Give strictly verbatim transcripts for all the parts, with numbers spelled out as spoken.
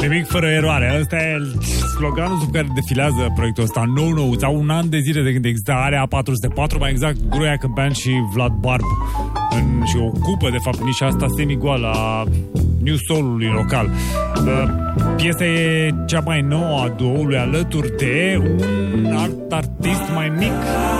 Nimic fără eroare. Ăsta e sloganul sub care defilează proiectul ăsta nou nou. Au un an de zile de când există Area patru sute patru, mai exact Gruia Câmpean și Vlad Barbu. În, și ocupă, de fapt, nici asta semi-goală a New Soul-ului local. Uh, piesa e cea mai nouă a duoului, alături de un alt artist mai mic,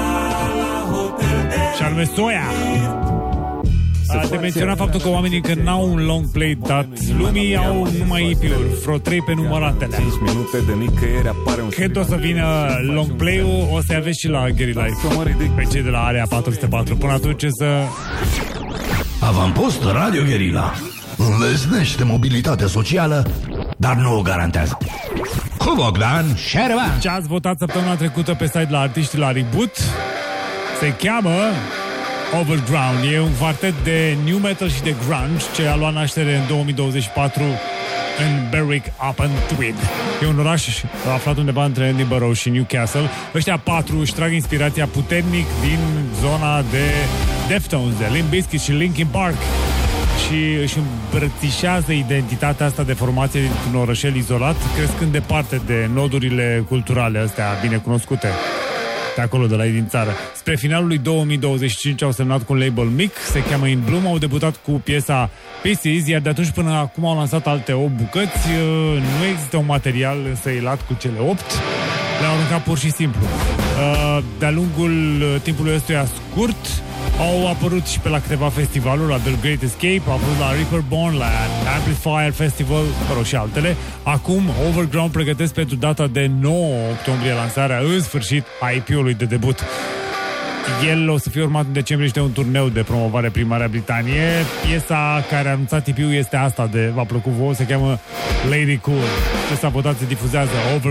și anume Soia. A de menționat faptul că oamenii că n-au un long play dat lumii, au numai E P-uri, vreo trei pe număratele. Când o să vină long play-ul, o să-i aveți și la Guerilla pe cei de la Area patru sute patru. Până atunci să... Avampost Radio Guerilla înlesnește mobilitatea socială, dar nu o garantează. Cu Bogdan Șerban. Ce ați votat săptămâna trecută pe site la artiști la Reboot se cheamă Overground. E un quartet de new metal și de grunge ce a luat naștere în două mii douăzeci și patru în Berwick upon Tweed. E un oraș aflat undeva între Edinburgh și Newcastle. Ăștia patru își trag inspirația puternic din zona de Deftones, de Limp Bizkit și Linkin Park, și își îmbrățișează identitatea asta de formație dintr-un orășel izolat, crescând departe de nodurile culturale astea binecunoscute de acolo, de la ei din țară. Spre finalul lui două mii douăzeci și cinci au semnat cu un label mic, se cheamă In Bloom, au debutat cu piesa Pieces, iar de atunci până acum au lansat alte opt bucăți. Nu există un material însăilat cu cele opt, le-au aruncat pur și simplu. De-a lungul timpului ăstuia scurt au apărut și pe la câteva festivaluri, la The Great Escape, au apărut la Reaperborn, la Amplifier Festival, fără și altele. Acum Overground pregătesc pentru data de nouă octombrie lansarea în sfârșit a E P-ului de debut. El o să fie urmat în decembrie și de un turneu de promovare prin Marea Britanie. Piesa care a anunțat E P-ul este asta de, v-a plăcut vouă, se cheamă Lady Cool. Ce s-a votat se difuzează Over